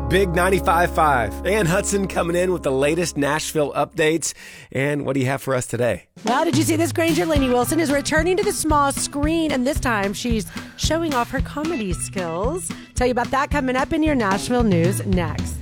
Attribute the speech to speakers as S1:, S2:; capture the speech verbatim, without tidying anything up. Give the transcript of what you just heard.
S1: Big ninety-five point five. Ann Hudson coming in with the latest Nashville updates. And what do you have for us today?
S2: Well, did you see this? Granger Lainey Wilson is returning to the small screen, and this time she's showing off her comedy skills. Tell you about that coming up in your Nashville news next.